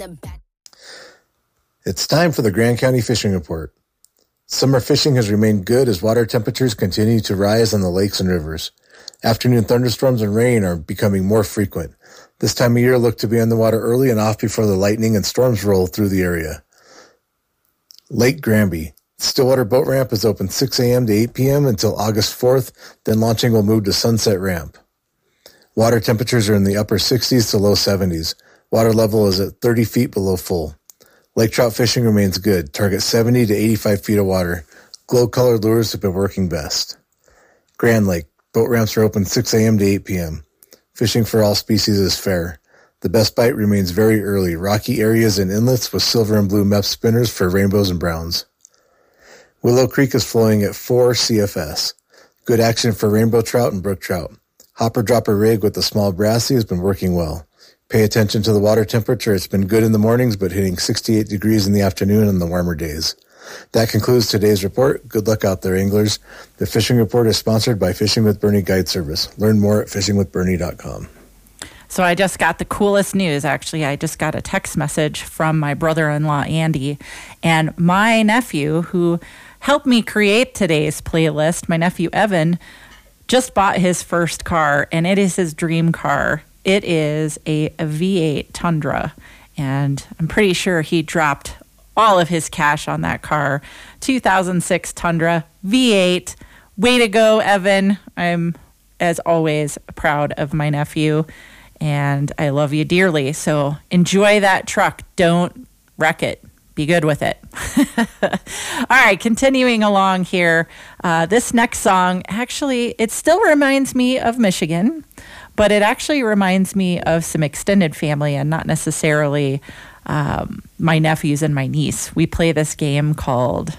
It's time for the Grand County Fishing Report. Summer fishing has remained good as water temperatures continue to rise on the lakes and rivers. Afternoon thunderstorms and rain are becoming more frequent. This time of year look to be on the water early and off before the lightning and storms roll through the area. Lake Granby. Stillwater Boat Ramp is open 6 a.m. to 8 p.m. until August 4th, then launching will move to Sunset Ramp. Water temperatures are in the upper 60s to low 70s. Water level is at 30 feet below full. Lake trout fishing remains good. Target 70 to 85 feet of water. Glow-colored lures have been working best. Grand Lake. Boat ramps are open 6 a.m. to 8 p.m. Fishing for all species is fair. The best bite remains very early. Rocky areas and inlets with silver and blue meth spinners for rainbows and browns. Willow Creek is flowing at 4 CFS. Good action for rainbow trout and brook trout. Hopper dropper rig with the small brassy has been working well. Pay attention to the water temperature. It's been good in the mornings, but hitting 68 degrees in the afternoon on the warmer days. That concludes today's report. Good luck out there, anglers. The Fishing Report is sponsored by Fishing with Bernie Guide Service. Learn more at fishingwithbernie.com. So I just got the coolest news, actually. I just got a text message from my brother-in-law, Andy, and my nephew, who helped me create today's playlist, my nephew, Evan, just bought his first car, and it is his dream car. It is a V8 Tundra, and I'm pretty sure he dropped all of his cash on that car. 2006 Tundra, V8. Way to go, Evan. I'm, as always, proud of my nephew, and I love you dearly. So enjoy that truck. Don't wreck it. Be good with it. All right, continuing along here. This next song, actually, it still reminds me of Michigan, but it actually reminds me of some extended family and not necessarily my nephews and my niece. We play this game called,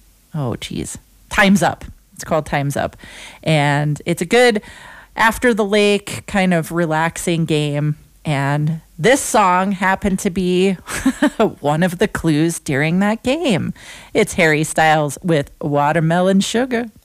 Time's Up. It's called Time's Up. And it's a good after the lake kind of relaxing game. And this song happened to be one of the clues during that game. It's Harry Styles with Watermelon Sugar.